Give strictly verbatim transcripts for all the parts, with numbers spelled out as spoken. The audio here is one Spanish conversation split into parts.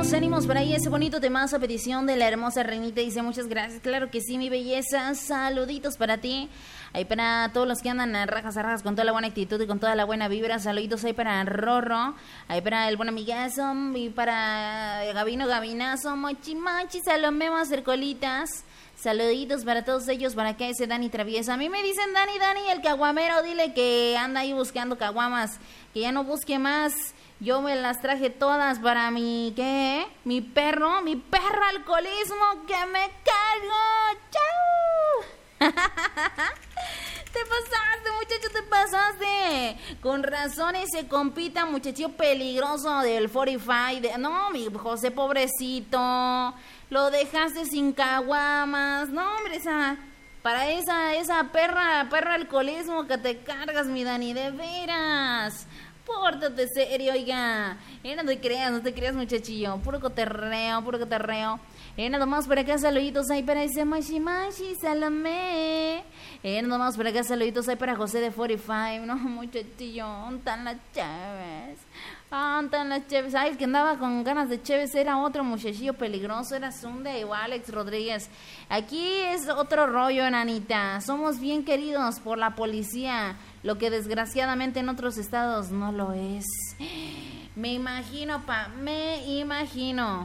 ánimos, ánimos por ahí, ese bonito temazo a petición de la hermosa Reinita. Dice, muchas gracias, claro que sí, mi belleza. Saluditos para ti. Ahí para todos los que andan a rajas a rajas con toda la buena actitud y con toda la buena vibra. Saluditos ahí para Rorro, ahí para el buen amigazo y para Gabino Gabinazo, Mochi Mochi, Salomé Macercolitas. Saluditos para todos ellos, para que ese Dani Traviesa. A mí me dicen Dani, Dani, el caguamero, dile que anda ahí buscando caguamas, que ya no busque más. Yo me las traje todas para mi, ¿qué? Mi perro, mi perro alcoholismo que me cargo. ¡Chao! Te pasaste, muchacho, te pasaste. Con razón ese compita, muchachillo peligroso del cuarenta y cinco. De, no, mi José, pobrecito. Lo dejaste sin caguamas. No, hombre, esa... Para esa, esa perra, perra alcoholismo que te cargas, mi Dani, de veras. Pórtate serio, oiga. Eh, no te creas, no te creas, muchachillo. Puro coterreo, puro coterreo. Eh, nada más por acá, saluditos ahí para ese Mashi Mashi, Salomé. Eh, nada más por acá, saluditos ahí para José de cuarenta y cinco. No, muchachillo, ¿dónde están las chaves? ¿Dónde están las chaves? Ay, el que andaba con ganas de chaves era otro muchachillo peligroso, era Zunde, igual Alex Rodríguez. Aquí es otro rollo, enanita. Somos bien queridos por la policía, lo que desgraciadamente en otros estados no lo es. Me imagino, pa, me imagino.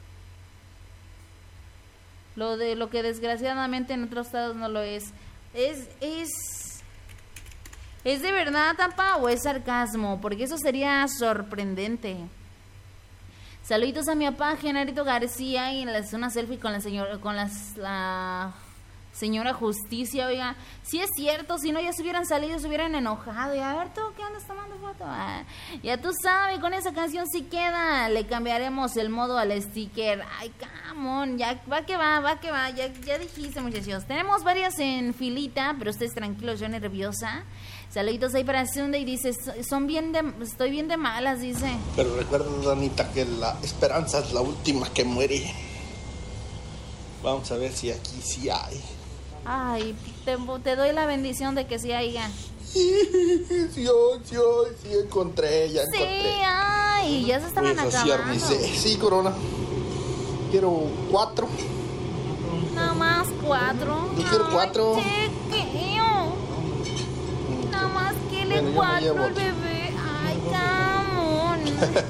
Lo de lo que desgraciadamente en otros estados no lo es. Es, es, ¿Es de verdad, Tampa, o es sarcasmo? Porque eso sería sorprendente. Saluditos a mi papá, Genarito García, y les una selfie con la señora, con las, la señora Justicia, oiga. Si es cierto, si no ya se hubieran salido, se hubieran enojado. Y a ver, ¿tú qué andas tomando foto? Ah, ya tú sabes, con esa canción sí queda. Le cambiaremos el modo al sticker. Ay, come on, ya va que va, va que va. Ya, ya dijiste, muchachos. Tenemos varias en filita, pero ustedes tranquilos, yo nerviosa. Saluditos ahí para Sunday, dice, son bien de, estoy bien de malas, dice. Pero recuerda, Danita, que la esperanza es la última que muere. Vamos a ver si aquí sí hay. Ay, te, te doy la bendición de que sí haya. Sí, sí, sí, sí, encontré, ya encontré. Sí, ay, ya se estaban pues acabando. Así, sí, Corona. Quiero cuatro. Nada más cuatro. Yo quiero cuatro. Chiquillo. Nada más quiere bueno, cuatro el bebé. Ay, camón.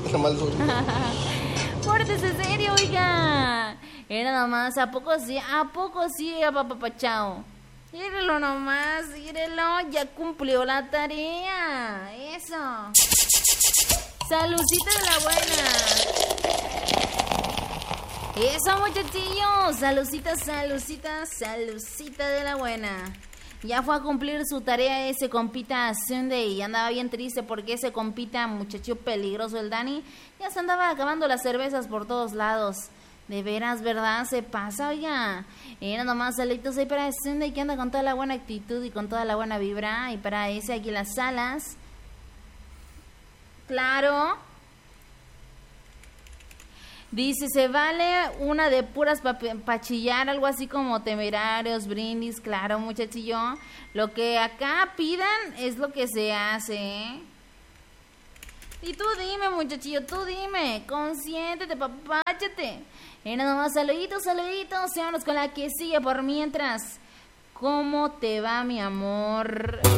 Pórtese serio, oiga. Era nada más, ¿a poco sí? ¿A poco sí, papapachao? Mírelo nomás, mírelo, ya cumplió la tarea. Eso. Salucita de la buena. Eso, muchachillos. Salucita, salucita, salucita de la buena. Ya fue a cumplir su tarea ese compita Sunday y andaba bien triste porque ese compita muchacho peligroso, el Dani, ya se andaba acabando las cervezas por todos lados. De veras, ¿verdad? Se pasa, oiga. Era nomás saluditos ahí para Sunday que anda con toda la buena actitud y con toda la buena vibra. Y para ese aquí las salas. Claro. Dice, se vale una de puras pa, pa chillar, algo así como temerarios, brindis, claro, muchachillo. Lo que acá pidan es lo que se hace, ¿eh? Y tú dime, muchachillo, tú dime, consiéntete, papáchate. Y nada más, saluditos, saluditos, vámonos con la que sigue por mientras. ¿Cómo te va, mi amor?